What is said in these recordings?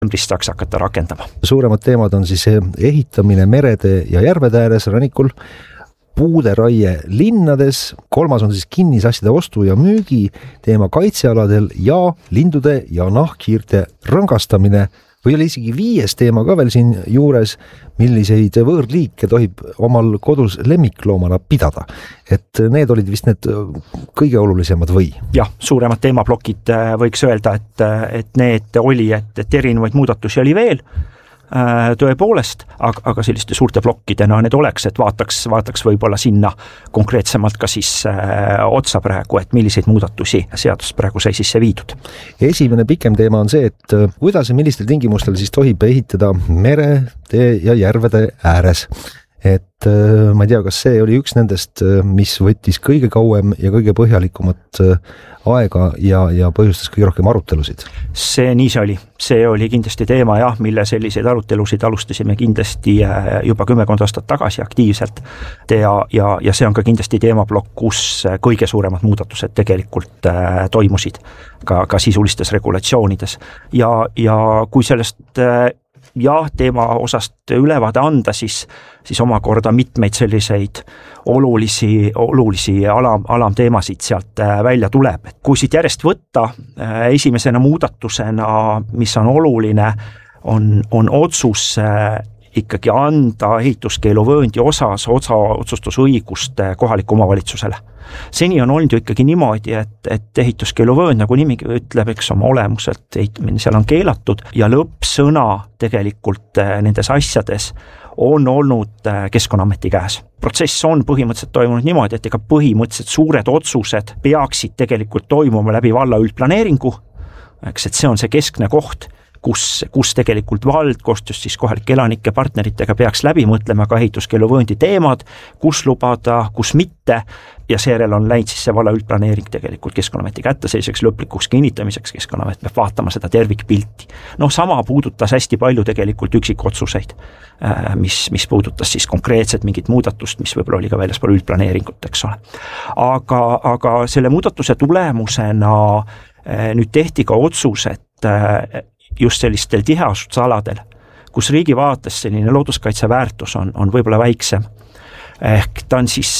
saaks hakata rakendama. Suuremad teemad on siis ehitamine merede ja järvede ääres rannikul, puude raie linnades, 3. on siis kinnisasjade ostu ja müügi teema kaitsealadel ja lindude ja nahkhiirte rõngastamine või oli isegi 5. teema ka veel siin juures, milliseid võõrliike tohib omal kodus lemmikloomana pidada. Et need olid vist need kõige olulisemad või? Jah, suuremad teemaplokid võiks öelda, et need oli, et erinevaid muudatusi oli veel, tõepoolest, aga selliste suurte plokkidena need oleks, et vaataks võib-olla sinna konkreetsemalt ka siis otsa praegu, et milliseid muudatusi seadus praegu sai sisse viidud. Esimene pikem teema on see, et kuidas ja millistel tingimustel siis tohib ehitada mere, tee ja järvede ääres. Et ma ei tea, kas see oli üks nendest, mis võttis kõige kauem ja kõige põhjalikumat aega ja põhjustas kõige rohkem arutelusid. See oli kindlasti teema jah, mille selliseid arutelusid alustasime kindlasti juba 10 aastat tagasi aktiivselt ja see on ka kindlasti teemaplokk, kus kõige suuremad muudatused tegelikult toimusid ka sisulistes regulatsioonides ja kui sellest teema osast ülevaade anda, siis omakorda mitmeid selliseid olulisi alamteemasid sealt välja tuleb. Kui siit järjest võtta, esimesena muudatusena, mis on oluline, on otsus ikkagi anda ehituskeeluvööndi osas otsustusõigust kohaliku omavalitsusele. Seni on olnud ju ikkagi niimoodi, et ehituskeeluvöönd, nagu nimi ütleb, eks oma olemuselt ehitamine seal on keelatud ja lõppsõna tegelikult nendes asjades on olnud Keskkonnaameti käes. Protsess on põhimõtteliselt toimunud niimoodi, et ega põhimõtteliselt suured otsused peaksid tegelikult toimuma läbi valla üldplaneeringu, eks, et see on see keskne koht, kus tegelikult vald koostöös siis kohalike elanike partneritega peaks läbi mõtlema ka ehituskeeluvööndi teemad, kus lubada, kus mitte ja seejärel on läinud siis see valla üldplaneering tegelikult Keskkonnaameti kätte selliseks lõplikuks kinnitamiseks, Keskkonnaamet peab vaatama seda tervikpilti. Sama puudutas hästi palju tegelikult üksikotsuseid, mis puudutas siis konkreetselt mingit muudatust, mis võib-olla oli ka väljaspool üldplaneeringut, eks ole. Aga selle muudatuse tulemusena nüüd tehti ka otsus, et just sellistel tiheasustusaladel, kus riigi vaates selline looduskaitse väärtus on võib-olla väiksem. Ehk ta on siis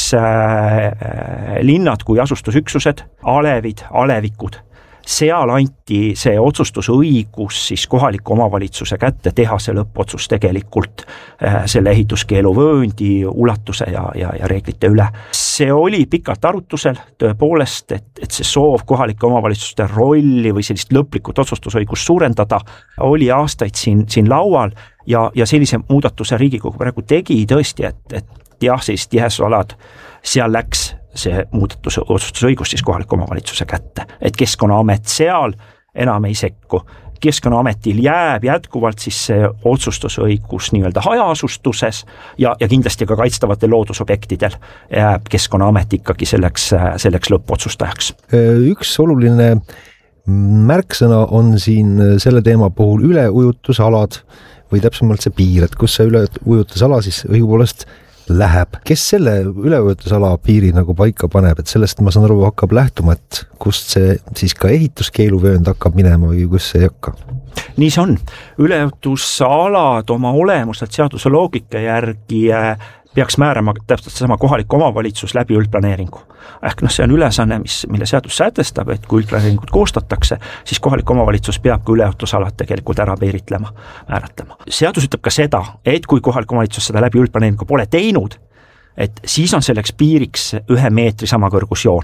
linnad kui asustusüksused, alevikud. Seal anti see otsustusõigus siis kohaliku omavalitsuse kätte teha see lõppotsus tegelikult selle ehituskeeluvööndi ulatuse ja reeglite üle. See oli pikalt arutusel tõepoolest, et see soov kohalike omavalitsuste rolli või sellist lõplikut otsustusõigust suurendada oli aastaid siin laual ja sellise muudatuse Riigikogu praegu tegi tõesti, et jah, sellist tiheasualad, seal läks see otsustusõigus siis kohaliku omavalitsuse kätte, et Keskkonnaamet seal enam ei sekku. Keskkonnaametil jääb jätkuvalt siis see otsustusõigus nii-öelda hajaasustuses ja kindlasti ka kaitstavatel loodusobjektidel jääb Keskkonnaamet ikkagi selleks lõppotsustajaks. Üks oluline märksõna on siin selle teema puhul üleujutusalad või täpsemalt see piir, et kus see üleujutusala siis õigupoolest läheb. Kes selle üleujutusala piiri nagu paika paneb, et sellest ma saan aru hakkab lähtuma, et kust see siis ka ehituskeeluvöönd hakkab minema või kus see ei hakka? Nii see on. Üleujutusalad oma olemuselt seaduse loogika järgi peaks määrama täpselt sama kohalik omavalitsus läbi üldplaneeringu. Ehk see on ülesanne, mille seadus sätestab, et kui üldplaneeringut koostatakse, siis kohalik omavalitsus peab ka üleujutusalad tegelikult ära määratlema. Seadus ütleb ka seda, et kui kohalik omavalitsus seda läbi üldplaneeringu pole teinud, et siis on selleks piiriks 1 meetri samakõrgusjoon.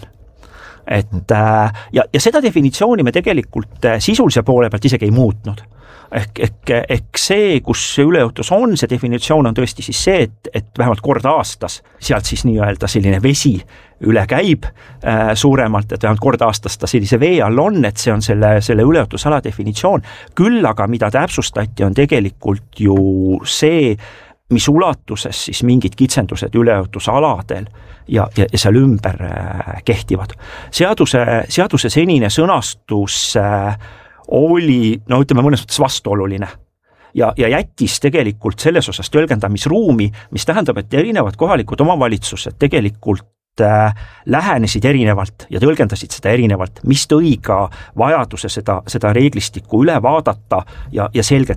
Ja seda definitsiooni me tegelikult sisulise poole pealt isegi ei muutnud. Ehk see, kus see üleujutus on, see definitsioon on tõesti siis see, et vähemalt kord aastas sealt siis nii-öelda selline vesi üle käib suuremalt, et vähemalt kord aastas ta sellise vee all on, et see on selle üleujutusala definitsioon. Küll aga mida täpsustati on tegelikult ju see, mis ulatuses siis mingid kitsendused üleujutusaladel ja seal ümber kehtivad. Seaduse senine sõnastus oli, ütleme mõnes mõttes vastuoluline ja jättis tegelikult selles osas tõlgendamisruumi, mis tähendab, et erinevad kohalikud omavalitsused tegelikult lähenesid erinevalt ja tõlgendasid seda erinevalt, mis tõi ka vajaduse seda reeglistikku üle vaadata ja selgelt